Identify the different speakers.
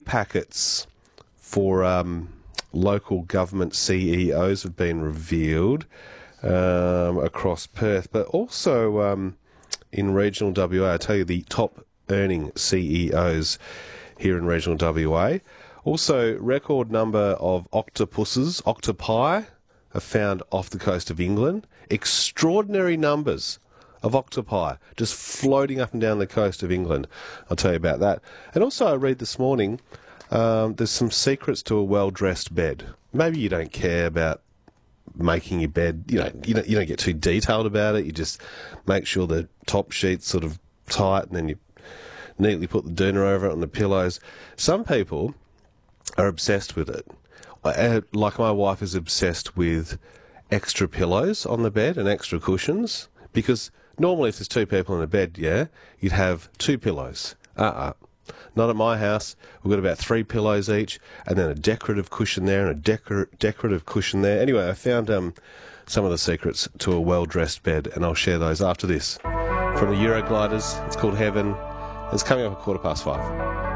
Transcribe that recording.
Speaker 1: packets for local government CEOs have been revealed across Perth, but also in regional WA. I tell you, the top earning CEOs here in regional WA. Also, record number of octopi, are found off the coast of England. Extraordinary numbers of octopi just floating up and down the coast of England. I'll tell you about that. And also, I read this morning, there's some secrets to a well-dressed bed. Maybe you don't care about making your bed, you don't get too detailed about it. You just make sure the top sheet's sort of tight, and then you neatly put the doona over it on the pillows. Some people are obsessed with it. Like my wife is obsessed with extra pillows on the bed and extra cushions, because normally if there's two people in a bed, you'd have two pillows. Not at my house. We've got about 3 pillows each, and then a decorative cushion there and a decorative cushion there. Anyway, I found some of the secrets to a well-dressed bed, and I'll share those after this. From the Eurogliders, it's called Heaven. It's coming up at 5:15.